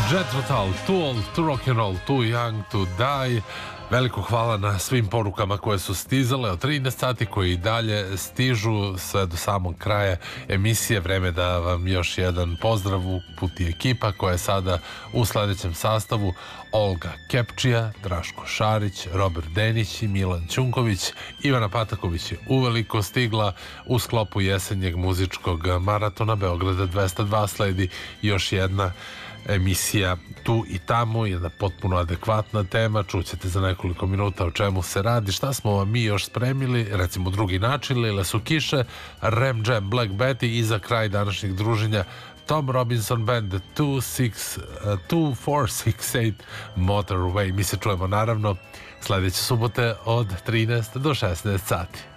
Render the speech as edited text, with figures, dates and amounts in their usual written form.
Jethro Tull, Too Old to Rock and Roll, Too Young to Die. Veliko hvala na svim porukama koje su stizale od 13 sati, koje i dalje stižu sve do samog kraja emisije. Vreme da vam još jedan pozdrav uputi ekipa koja je sada u sledećem sastavu: Olga Kepčija, Draško Šarić, Robert Denić i Milan Ćunković. Ivana Pataković je uveliko stigla u sklopu jesenjeg muzičkog maratona Beograda 202. Sledi još jedna emisija Tu i tamo, jedna potpuno adekvatna tema. Čućete za nekoliko minuta o čemu se radi, šta smo vam mi još spremili, recimo Drugi način, Lile su kiše, Rem Jam, Black Betty i za kraj današnjeg druženja Tom Robinson Band 2468 Motorway. Mi se čujemo naravno sledeće subote od 13 do 16 sati.